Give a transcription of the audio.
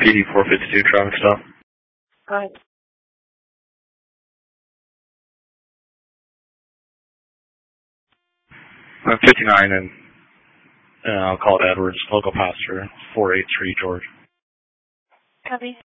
PD 452 traffic stop. Hi. I'm 59 and I'll call it Edwards, local passenger, 483 George. Copy.